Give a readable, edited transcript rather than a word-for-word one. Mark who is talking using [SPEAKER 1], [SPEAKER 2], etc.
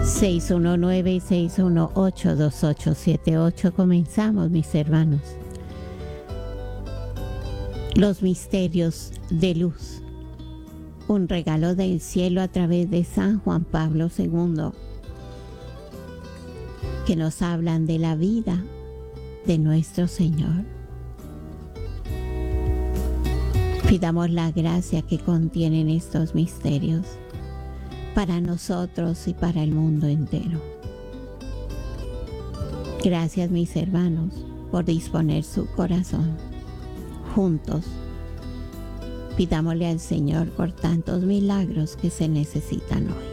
[SPEAKER 1] 619-618-2878. Comenzamos, mis hermanos. Los misterios de luz. Un regalo del cielo a través de San Juan Pablo II, que nos hablan de la vida de nuestro Señor. Pidamos la gracia que contienen estos misterios para nosotros y para el mundo entero. Gracias, mis hermanos, por disponer su corazón. Juntos, pidámosle al Señor por tantos milagros que se necesitan hoy.